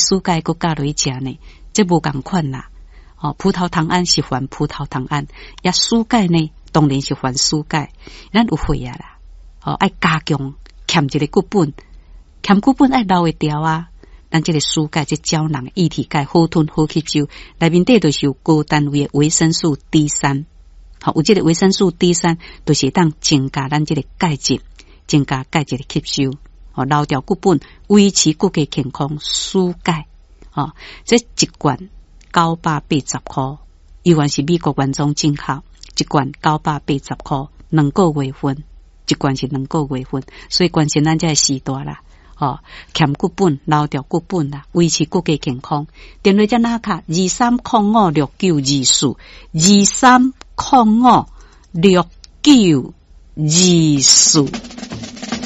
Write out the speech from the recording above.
蔬钙佮加落去食呢，这无共款啦。哦，葡萄糖胺是还葡萄糖胺，也蔬钙呢，当然是还蔬钙。咱有血啊啦，哦，爱加强欠一个骨本，欠骨本爱留会掉啊。咱这个蔬钙，这胶囊液体钙好吞好吸收，内面底就是有高单位的维生素 D3。好，有这个维生素 D3，就是当增加咱这个钙质，增加钙质的吸收，哦，留掉骨本，维持骨骼健康，蔬钙。哦，这一罐980块，依然是美国原装进口，一罐980块，2个月份，一罐是2个月份，所以关键咱这时代啦。哦，欠骨本留掉骨本啦，维持骨骼健康。电话只哪卡23056924 23056924。